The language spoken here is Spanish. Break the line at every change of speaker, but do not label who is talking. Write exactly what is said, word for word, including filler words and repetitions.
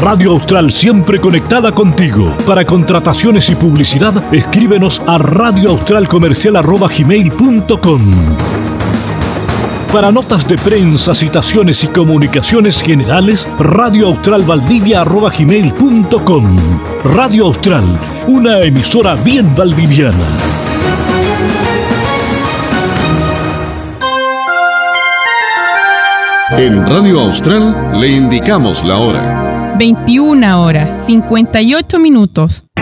Radio Austral, siempre conectada contigo. Para contrataciones y publicidad, escríbenos a radioaustralcomercial arroba gmail punto com. Para notas de prensa, citaciones y comunicaciones generales, radioaustralvaldivia arroba gmail punto com. Radio Austral, una emisora bien valdiviana.
En Radio Austral le indicamos la hora.
veintiuna horas, cincuenta y ocho minutos.